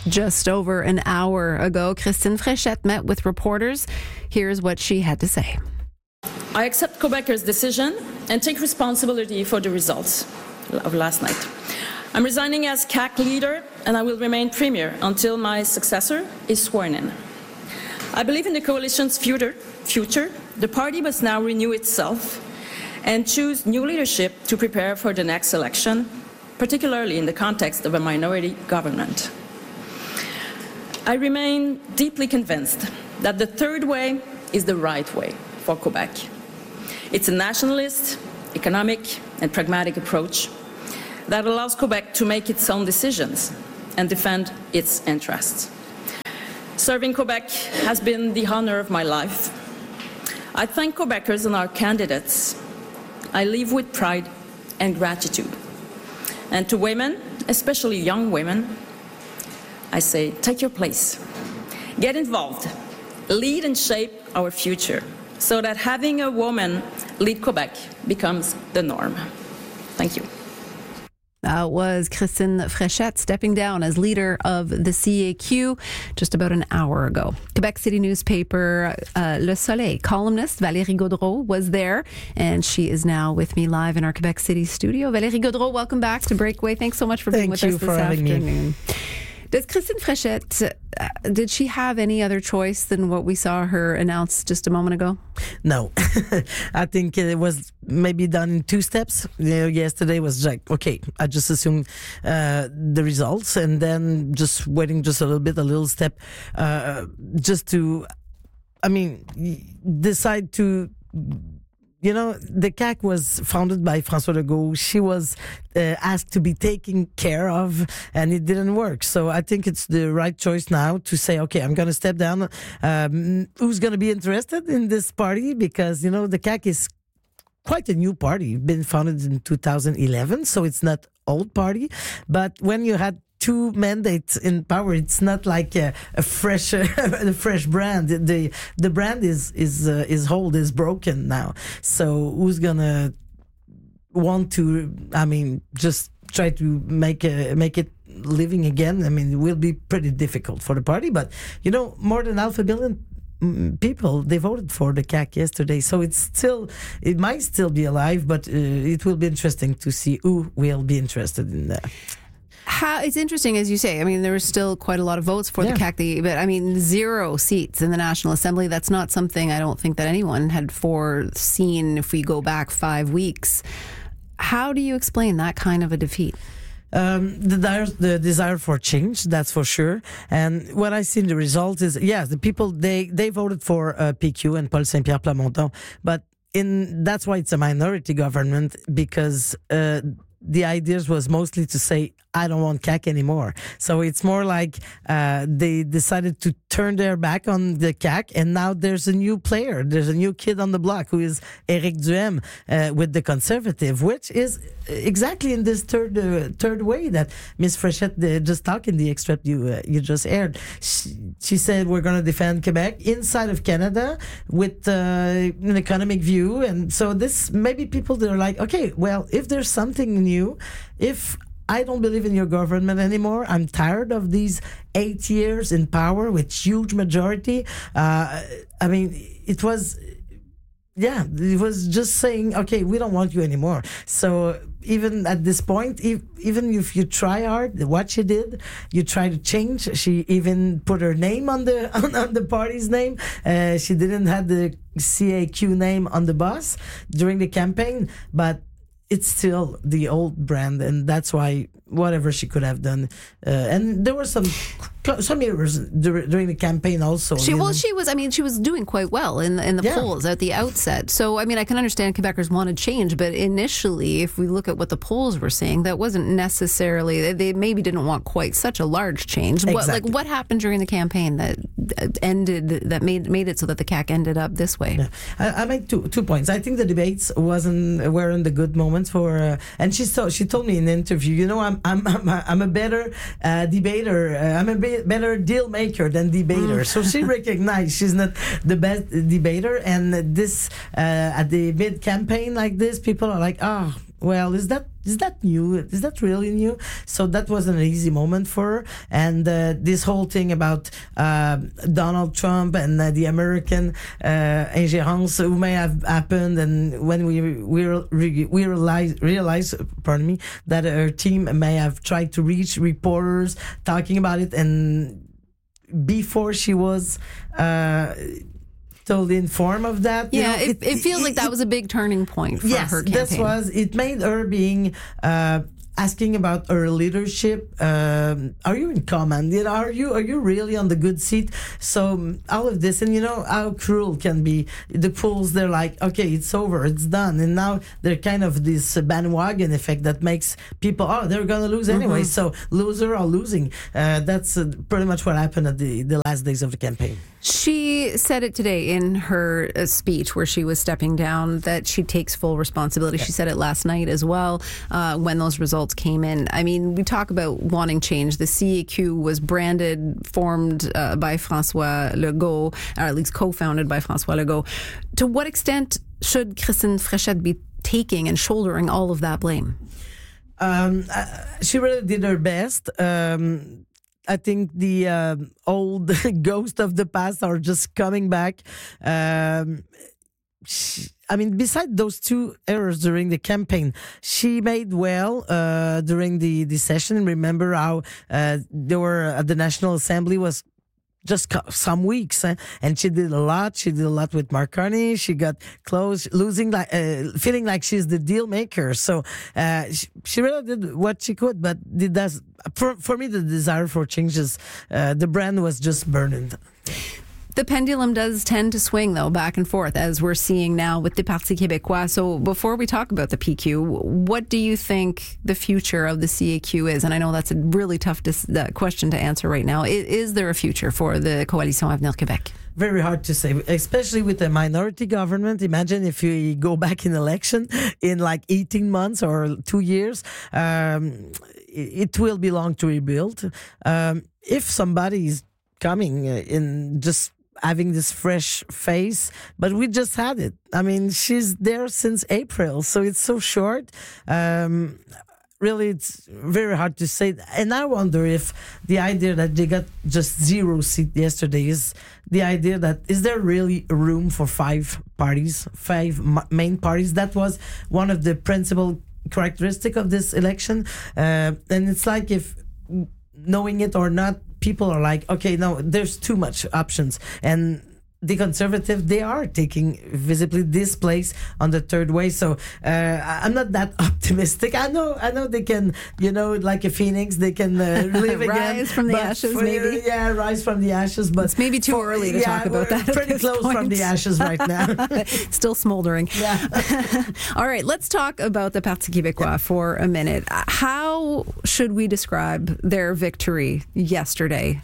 Just over an hour ago, Christine Fréchette met with reporters. Here's what she had to say. I accept Quebecers' decision and take responsibility for the results of last night. I'm resigning as CAQ leader, and I will remain premier until my successor is sworn in. I believe in the coalition's future. The party must now renew itself and choose new leadership to prepare for the next election, particularly in the context of a minority government. I remain deeply convinced that the third way is the right way for Quebec. It's a nationalist, economic, and pragmatic approach that allows Quebec to make its own decisions and defend its interests. Serving Quebec has been the honor of my life. I thank Quebecers and our candidates. I leave with pride and gratitude. And to women, especially young women, I say, take your place. Get involved. Lead and shape our future so that having a woman lead Quebec becomes the norm. Thank you. That was Christine Fréchette stepping down as leader of the CAQ just about an hour ago. Quebec City newspaper Le Soleil columnist Valérie Gaudreault was there, and she is now with me live in our Quebec City studio. Valérie Gaudreault, welcome back to Breakaway. Thanks so much for being with us this afternoon. Does Christine Fréchette, did she have any other choice than what we saw her announce just a moment ago? No. I think it was maybe done in two steps. Yesterday was like, okay, I just assumed the results and then just waiting just a little step just to, decide to... the CAQ was founded by François Legault. She was asked to be taken care of, and it didn't work. So I think it's the right choice now to say, okay, I'm going to step down. Who's going to be interested in this party? Because, the CAQ is quite a new party, been founded in 2011, so it's not old party. But when you had two mandates in power, it's not like a fresh brand. The brand is old, is broken now. So who's gonna want to? Just try to make it living again. It will be pretty difficult for the party. But more than 500 million people, they voted for the CAQ yesterday, so it might still be alive. But it will be interesting to see who will be interested in that. It's interesting, as you say. There were still quite a lot of votes for the CAQ, but 0 seats in the National Assembly. That's not something I don't think that anyone had foreseen if we go back 5 weeks. How do you explain that kind of a defeat? The desire for change, that's for sure. And what I see in the result is, the people, they voted for PQ and Paul Saint-Pierre Plamondon, but that's why it's a minority government, because the ideas was mostly to say, I don't want CAQ anymore. So it's more like they decided to turn their back on the CAQ, and now there's a new player. There's a new kid on the block who is Éric Duhaime with the Conservative, which is exactly in this third way that Ms. Fréchette just talked in the extract you just aired. She said we're going to defend Quebec inside of Canada with an economic view, and so this maybe people that are like, okay, well, if there's something new, if I don't believe in your government anymore. I'm tired of these 8 years in power with huge majority. It was just saying, okay, we don't want you anymore. So even at this point, even if you try hard, what she did, you try to change. She even put her name on the party's name. She didn't have the CAQ name on the bus during the campaign, but it's still the old brand, and that's why whatever she could have done. And there were some errors during the campaign also. She was doing quite well in the polls at the outset. So, I can understand Quebecers wanted change, but initially, if we look at what the polls were saying, that wasn't necessarily, they maybe didn't want quite such a large change. Exactly. What happened during the campaign that made it so that the CAQ ended up this way? Yeah. I make two points. I think the debates weren't the good moments for, and she told me in an interview, I'm a better debater. I'm a better deal maker than debater. So she recognized she's not the best debater. And this at the mid campaign like this, people are like, well, is that is that new? Is that really new? So that was an easy moment for her. And this whole thing about Donald Trump and the American ingérence who may have happened, and when we realize, pardon me, that her team may have tried to reach reporters talking about it, and before she was totally informed of that. Yeah, it feels like that was a big turning point for her campaign. Yes, it made her being asking about her leadership. Are you in command? Are you really on the good seat? So all of this, and you know how cruel can be. The polls, they're like, okay, it's over, it's done, and now they're kind of this bandwagon effect that makes people, they're gonna lose anyway. So loser or losing. That's pretty much what happened at the last days of the campaign. She said it today in her speech where she was stepping down that she takes full responsibility. She said it last night as well when those results came in. I mean, we talk about wanting change. The CAQ was formed by François Legault, or at least co-founded by François Legault. To what extent should Christine Fréchette be taking and shouldering all of that blame? She really did her best. I think the old ghosts of the past are just coming back. Besides those two errors during the campaign, she made well during the session. Remember how they were at the National Assembly was just some weeks, and she did a lot. She did a lot with Mark Carney. She got close, feeling like she's the deal maker. So she really did what she could. But for me, the desire for changes, the brand was just burning. The pendulum does tend to swing, though, back and forth, as we're seeing now with the Parti Québécois. So before we talk about the PQ, what do you think the future of the CAQ is? And I know that's a really tough question to answer right now. Is there a future for the Coalition Avenir Québec? Very hard to say, especially with a minority government. Imagine if you go back in election in like 18 months or 2 years. It will be long to rebuild. If somebody is coming in just having this fresh face, but we just had it. I mean, she's there since April, so it's so short. Really, it's very hard to say. And I wonder if the idea that they got just 0 seat yesterday is the idea that is there really room for 5 parties, 5 main parties? That was one of the principal characteristics of this election. And it's like if knowing it or not, people are like, okay, no, there's too much options. And the Conservative, they are taking visibly this place on the third way. So I'm not that optimistic. I know they can, like a phoenix, they can live again. Rise from the ashes, maybe. Yeah, rise from the ashes. But it's maybe too early to talk about that. Pretty close from the ashes right now. Still smoldering. Yeah. All right, let's talk about the Parti Québécois for a minute. How should we describe their victory yesterday?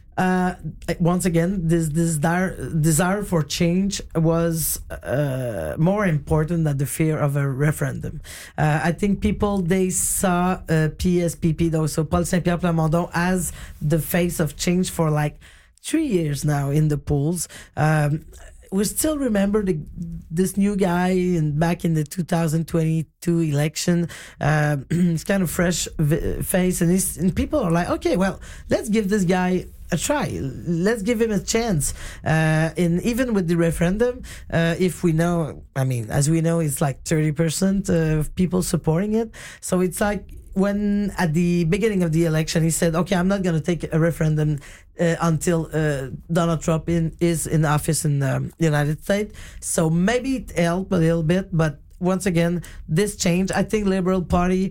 Once again, this desire for change was more important than the fear of a referendum. I think people, they saw PSPP, though, so Paul Saint-Pierre Plamondon, as the face of change for like 3 years now in the polls. We still remember this new guy back in the 2022 election. He's kind of fresh face, and people are like, okay, well, let's give this guy a try. Let's give him a chance. And even with the referendum, if we know, as we know, it's like 30% of people supporting it. So it's like when at the beginning of the election, he said, okay, I'm not going to take a referendum until Donald Trump is in office in the United States. So maybe it helped a little bit, but once again, this change, I think Liberal Party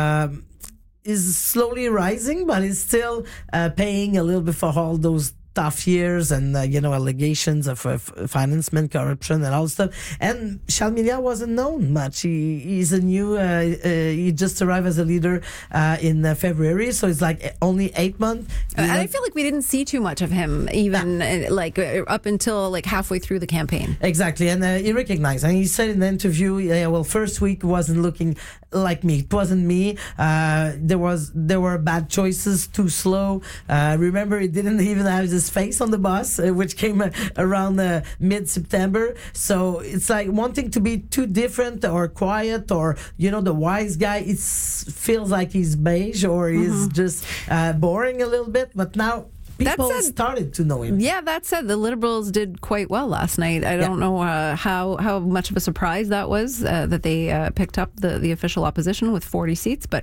is slowly rising, but is still paying a little bit for all those tough years and allegations of financement, corruption, and all stuff. And Charles Milliard wasn't known much. He's a new. He just arrived as a leader in February, so it's like only 8 months. And I feel like we didn't see too much of him, even up until like halfway through the campaign. Exactly, and he recognized, and he said in the interview, first week wasn't looking like me. It wasn't me. There were bad choices, too slow. Remember, he didn't even have his face on the bus, which came around mid-September. So it's like wanting to be too different or quiet, or the wise guy. It feels like he's beige or he's just boring a little bit. But now people started to know him. Yeah, that said, the Liberals did quite well last night. I don't know how much of a surprise that was that they picked up the official opposition with 40 seats. But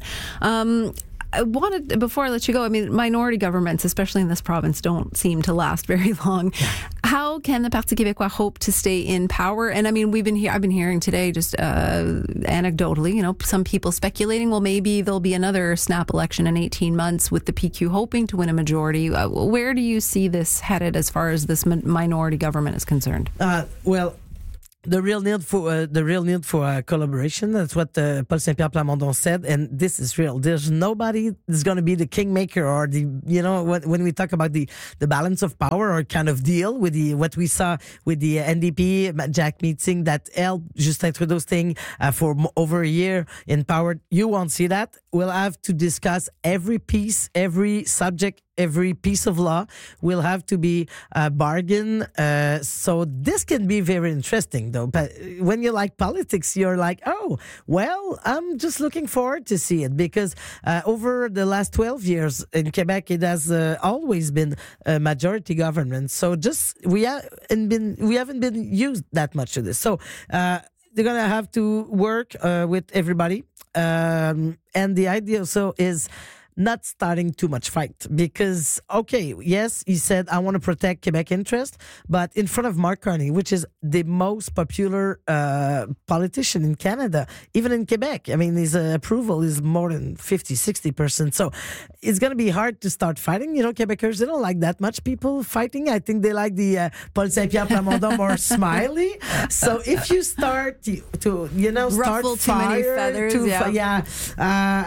I wanted, before I let you go, I mean, minority governments, especially in this province, don't seem to last very long. Yeah. How can the Parti Québécois hope to stay in power? And I mean, I've been hearing today, just anecdotally, some people speculating, well, maybe there'll be another snap election in 18 months with the PQ hoping to win a majority. Where do you see this headed as far as this minority government is concerned? Well, the real need for collaboration. That's what Paul Saint-Pierre Plamondon said, and this is real. There's nobody that's going to be the kingmaker or when we talk about the balance of power or kind of deal with what we saw with the NDP, Jack Meeting that held Justin Trudeau staying for over a year in power. You won't see that. We'll have to discuss every piece, every subject, every piece of law will have to be a bargain. So this can be very interesting, though. But when you like politics, you're like, oh, well, I'm just looking forward to see it, because over the last 12 years in Quebec, it has always been a majority government. So we haven't been used that much to this. So they're going to have to work with everybody. And the idea also is not starting too much fight, because, okay, yes, he said, I want to protect Quebec interest, but in front of Mark Carney, which is the most popular politician in Canada, even in Quebec, I mean, his approval is more than 50-60%. So it's going to be hard to start fighting. Quebecers, they don't like that much people fighting. I think they like the Paul Saint-Pierre Plamondon more smiley. So if you start to ruffle start too many feathers,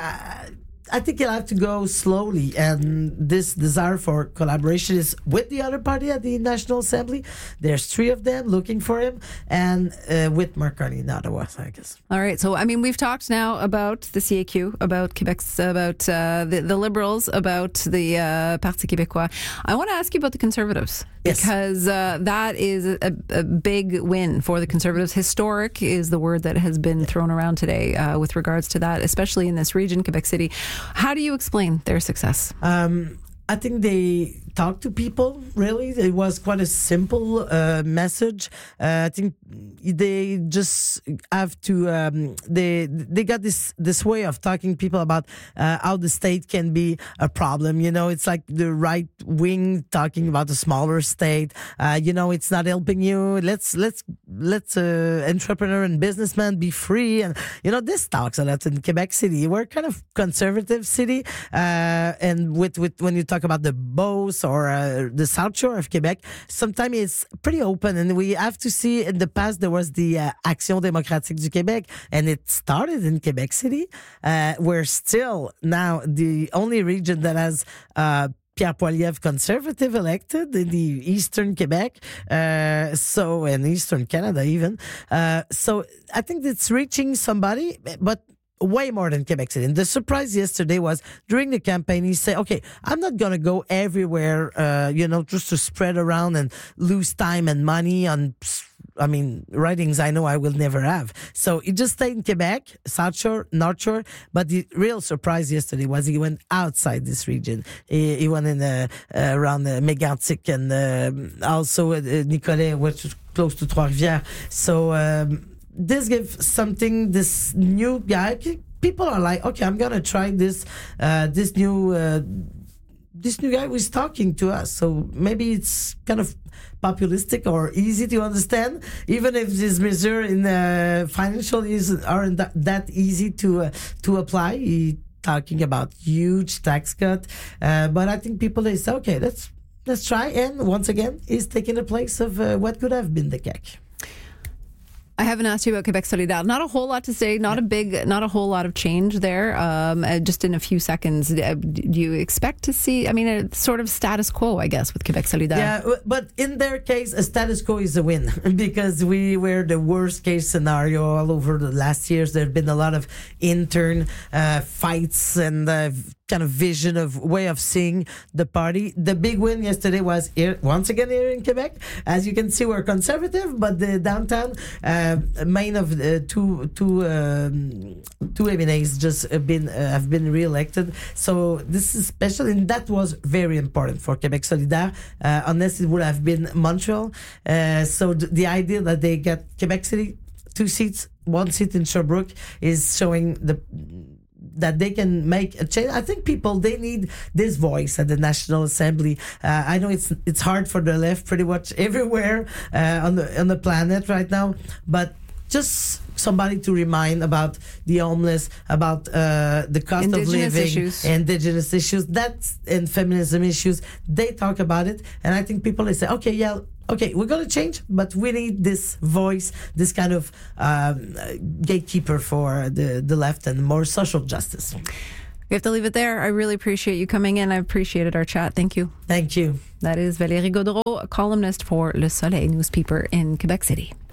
I think you'll have to go slowly, and this desire for collaboration is with the other party at the National Assembly. There's 3 of them looking for him, and with Mark Carney in Ottawa, I guess. All right. So, I mean, we've talked now about the CAQ, about Quebec's, about the Liberals, about the Parti Québécois. I want to ask you about the Conservatives. Yes. Because that is a big win for the Conservatives. Historic is the word that has been thrown around today with regards to that, especially in this region, Quebec City. How do you explain their success? I think they talked to people, really. It was quite a simple message. I think they just have to, they got this way of talking to people about how the state can be a problem. It's like the right wing talking about a smaller state. It's not helping you. Let's entrepreneur and businessman be free. And, this talks a lot in Quebec City. We're kind of conservative city. And with when you talk about the Beauce or the South Shore of Quebec, sometimes it's pretty open, and we have to see. In the past, there was the Action Démocratique du Québec, and it started in Quebec City. We're still now the only region that has Pierre Poilievre conservative elected in the Eastern Quebec, and Eastern Canada even. So I think it's reaching somebody, but way more than Quebec City. And the surprise yesterday was during the campaign, he said, okay, I'm not going to go everywhere, just to spread around and lose time and money on, writings I know I will never have. So he just stayed in Quebec, South Shore, North Shore. But the real surprise yesterday was he went outside this region. He went in around Mégantic and also Nicolet, which is close to Trois-Rivières. So, this gives something, this new guy, people are like, okay, I'm going to try this new guy who's talking to us. So maybe it's kind of populistic or easy to understand, even if these measures in financial aren't that easy to apply. He's talking about huge tax cut. But I think people, they say, okay, let's try. And once again, he's taking the place of what could have been the CAQ. I haven't asked you about Quebec Solidaire. Not a whole lot to say. Not a whole lot of change there. Just in a few seconds, do you expect to see? I mean, a sort of status quo, I guess, with Quebec Solidaire. Yeah, but in their case, a status quo is a win because we were the worst case scenario all over the last years. There have been a lot of intern fights and kind of vision of way of seeing the party. The big win yesterday was once again here in Quebec. As you can see, we're conservative, but the downtown main of two MNAs just have been re-elected. So this is special, and that was very important for Quebec Solidaire, unless it would have been Montreal. So the idea that they get Quebec City 2 seats, 1 seat in Sherbrooke is showing that they can make a change. I think they need this voice at the National Assembly. I know it's hard for the left pretty much everywhere on the planet right now, but just somebody to remind about the homeless, about the cost Indigenous of living, issues. Indigenous issues, and feminism issues. They talk about it, and I think people say, okay, we're going to change, but we need this voice, this kind of gatekeeper for the left and more social justice. We have to leave it there. I really appreciate you coming in. I appreciated our chat. Thank you. Thank you. That is Valérie Gaudreault, a columnist for Le Soleil newspaper in Quebec City.